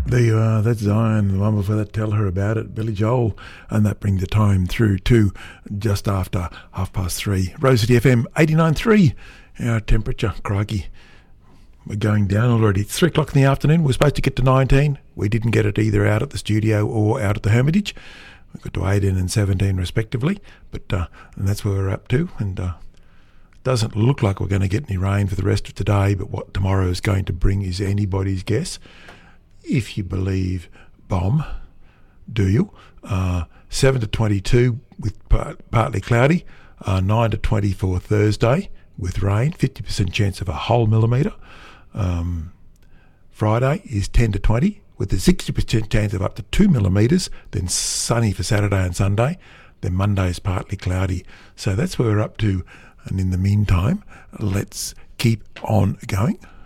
That's Zion, the one before that, Tell Her About It, Billy Joel, and that brings the time through to just after 3:30. Rose City FM 89.3, our temperature, crikey, we're going down already. It's 3 o'clock in the afternoon. We're supposed to get to 19. We didn't get it either out at the studio or out at the Hermitage. We got to 18 and 17 respectively, but and that's where we're up to. And it doesn't look like we're going to get any rain for the rest of today, but what tomorrow is going to bring is anybody's guess. If you believe BOM, do you? 7 to 22 with partly cloudy, 9 to 20 for Thursday with rain, 50% chance of a whole millimetre. Friday is 10 to 20 with a 60% chance of up to 2 millimetres, then sunny for Saturday and Sunday, then Monday is partly cloudy. So that's where we're up to, and in the meantime, let's keep on going.